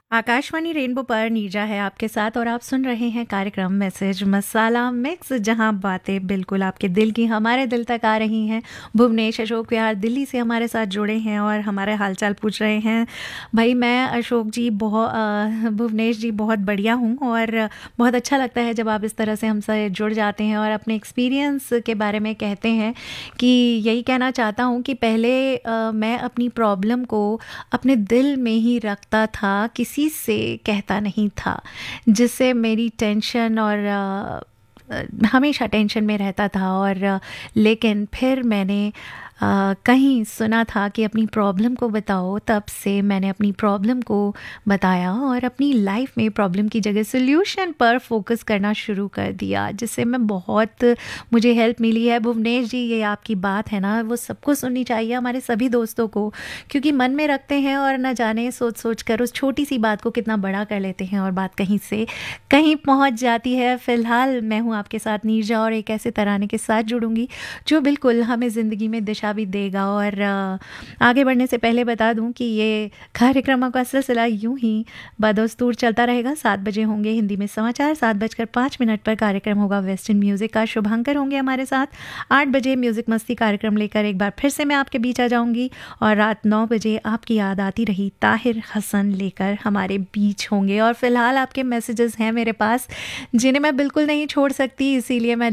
Akashvani rainbow पर नीरजा है आपके साथ और आप सुन रहे हैं कार्यक्रम मैसेज मसाला मिक्स, जहां बातें बिल्कुल आपके दिल की हमारे दिल तक आ रही हैं। भुवनेश अशोक विहार दिल्ली से हमारे साथ जुड़े हैं और हमारे हालचाल पूछ रहे हैं। भाई मैं अशोक जी भुवनेश जी बहुत बढ़िया हूं और बहुत अच्छा लगता है जब आप इस तरह से हमसे जुड़ जाते हैं और अपने एक्सपीरियंस के बारे में कहते हैं। कि यही कहना चाहता हूं कि पहले मैं अपनी प्रॉब्लम को अपने दिल में ही रखता था, किसी से कहता नहीं था, जिससे मेरी टेंशन और हमेशा टेंशन में रहता था। और लेकिन फिर मैंने कहीं सुना था कि अपनी प्रॉब्लम को बताओ, तब से मैंने अपनी प्रॉब्लम को बताया और अपनी लाइफ में प्रॉब्लम की जगह सोल्यूशन पर फोकस करना शुरू कर दिया, जिससे मैं बहुत मुझे हेल्प मिली है। भुवनेश जी, ये आपकी बात है ना, वो सबको सुननी चाहिए, हमारे सभी दोस्तों को, क्योंकि मन में रखते हैं और न जाने सोच सोच कर उस छोटी सी बात को कितना बड़ा कर लेते हैं और बात कहीं से कहीं पहुंच जाती है। फ़िलहाल मैं हूं आपके साथ नीरजा और एक ऐसे तराने के साथ जुड़ूंगी जो बिल्कुल हमें ज़िंदगी में दिशा भी देगा। और आगे बढ़ने से पहले बता दूं कि ये कार्यक्रमों का सिलसिला यूं ही बदस्तूर चलता रहेगा। 7 बजे होंगे हिंदी में समाचार, 7:05 पर कार्यक्रम होगा वेस्टर्न म्यूज़िक का, शुभांकर होंगे हमारे साथ। 8 बजे म्यूज़िक मस्ती कार्यक्रम लेकर एक बार फिर से मैं आपके बीच आ जाऊंगी और रात 9 बजे आपकी याद आती रही ताहिर हसन लेकर हमारे बीच होंगे। और फिलहाल आपके मैसेजेस हैं मेरे पास जिन्हें मैं बिल्कुल नहीं छोड़ सकती, इसीलिए मैं